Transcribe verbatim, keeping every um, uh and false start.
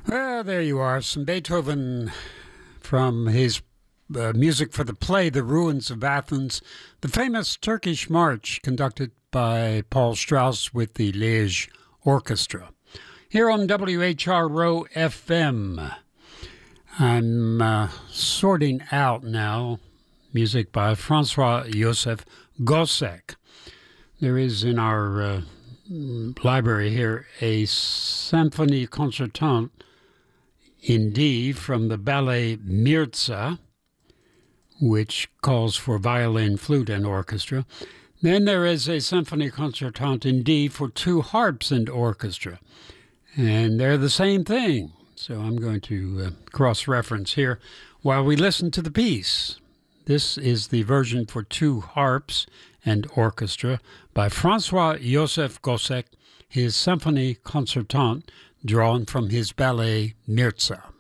Well, there you are. Some Beethoven from his uh, music for the play The Ruins of Athens, the famous Turkish march conducted by Paul Strauss with the Liège Orchestra. Here on W H R O F M, I'm uh, sorting out now music by Francois-Joseph Gossec. There is in our uh, library here a Symphonie Concertante in D from the ballet Mirza, which calls for violin, flute, and orchestra. Then there is a Symphonie Concertante in D for two harps and orchestra, and they're the same thing. So I'm going to uh, cross-reference here while we listen to the piece. This is the version for two harps and orchestra by Francois-Joseph Gossec, his Symphonie Concertante, drawn from his ballet Mirza.